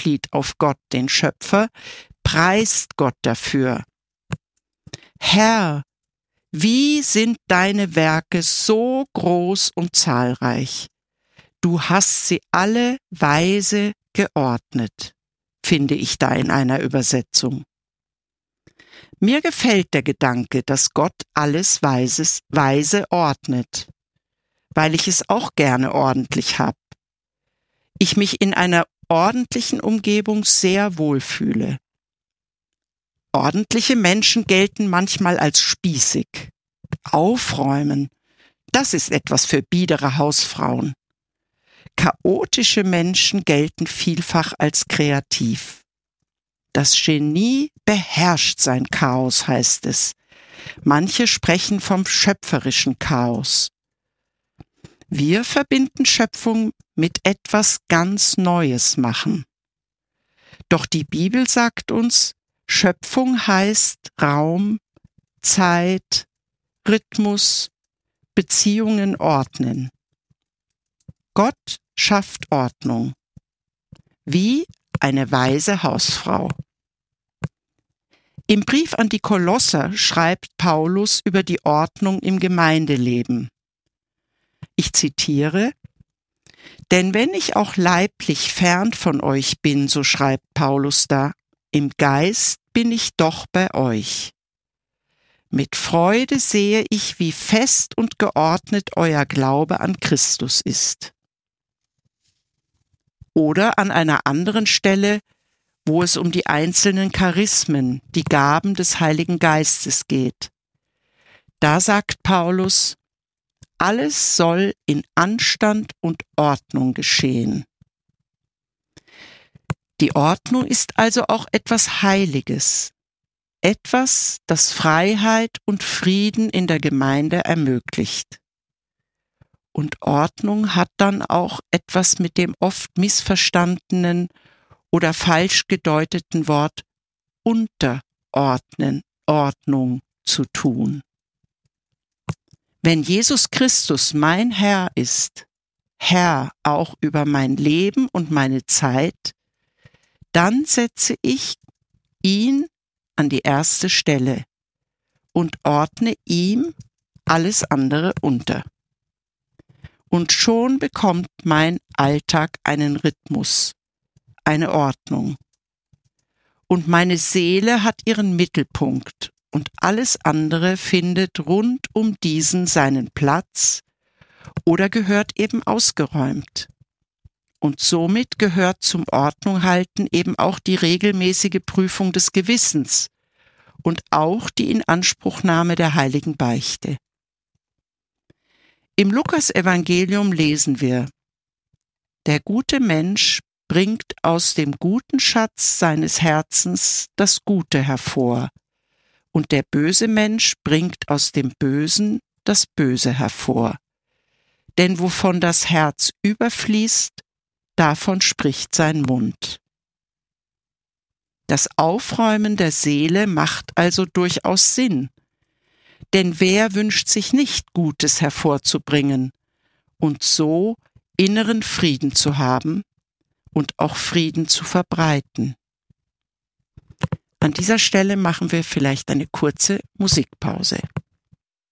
Loblied auf Gott, den Schöpfer, preist Gott dafür. Herr, wie sind deine Werke so groß und zahlreich? Du hast sie alle weise geordnet, finde ich da in einer Übersetzung. Mir gefällt der Gedanke, dass Gott alles weise ordnet, weil ich es auch gerne ordentlich habe. Ich mich in einer ordentlichen Umgebung sehr wohlfühle. Ordentliche Menschen gelten manchmal als spießig. Aufräumen, das ist etwas für biedere Hausfrauen. Chaotische Menschen gelten vielfach als kreativ. Das Genie beherrscht sein Chaos, heißt es. Manche sprechen vom schöpferischen Chaos. Wir verbinden Schöpfung mit etwas ganz Neues machen. Doch die Bibel sagt uns, Schöpfung heißt Raum, Zeit, Rhythmus, Beziehungen ordnen. Gott schafft Ordnung, wie eine weise Hausfrau. Im Brief an die Kolosser schreibt Paulus über die Ordnung im Gemeindeleben. Ich zitiere: Denn wenn ich auch leiblich fern von euch bin, so schreibt Paulus da, im Geist bin ich doch bei euch. Mit Freude sehe ich, wie fest und geordnet euer Glaube an Christus ist. Oder an einer anderen Stelle, wo es um die einzelnen Charismen, die Gaben des Heiligen Geistes geht. Da sagt Paulus: Alles soll in Anstand und Ordnung geschehen. Die Ordnung ist also auch etwas Heiliges, etwas, das Freiheit und Frieden in der Gemeinde ermöglicht. Und Ordnung hat dann auch etwas mit dem oft missverstandenen oder falsch gedeuteten Wort Unterordnen, Ordnung zu tun. Wenn Jesus Christus mein Herr ist, Herr auch über mein Leben und meine Zeit, dann setze ich ihn an die erste Stelle und ordne ihm alles andere unter. Und schon bekommt mein Alltag einen Rhythmus, eine Ordnung. Und meine Seele hat ihren Mittelpunkt und alles andere findet rund um diesen seinen Platz oder gehört eben ausgeräumt. Und somit gehört zum Ordnunghalten eben auch die regelmäßige Prüfung des Gewissens und auch die Inanspruchnahme der heiligen Beichte. Im Lukas-Evangelium lesen wir: Der gute Mensch bringt aus dem guten Schatz seines Herzens das Gute hervor, und der böse Mensch bringt aus dem Bösen das Böse hervor. Denn wovon das Herz überfließt, davon spricht sein Mund. Das Aufräumen der Seele macht also durchaus Sinn. Denn wer wünscht sich nicht, Gutes hervorzubringen und so inneren Frieden zu haben und auch Frieden zu verbreiten? An dieser Stelle machen wir vielleicht eine kurze Musikpause.